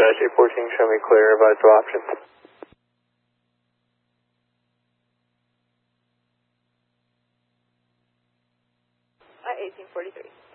814, show me clear, advise to options. 1843.